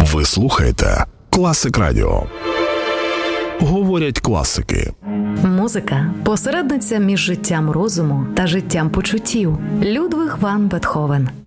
Ви слухаєте Класик Радіо. Говорять класики. Музика – посередниця між життям розуму та життям почуттів. Людвиг ван Бетховен.